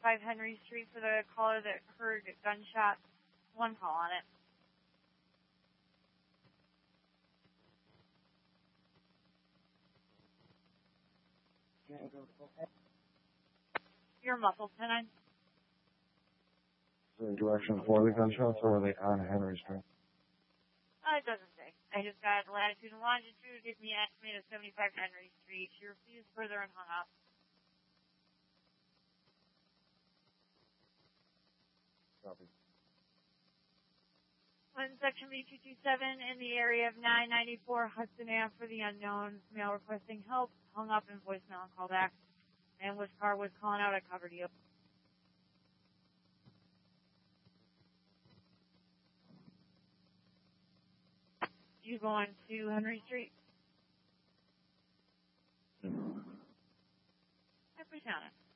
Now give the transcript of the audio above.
75 Henry Street for the caller that heard gunshots. One call on it. You're muffled, 10-9. Is there a direction for the gunshots, or were they on Henry Street? It doesn't say. I just got latitude and longitude. Give me an estimate of 75 Henry Street. She refused further and hung up. Copy. Clinton Section B227 in the area of 994 Hudson Ave for the unknown. Male requesting help. Hung up in voicemail and called back. And which car was calling out, I covered you. You going to Henry Street? Every time.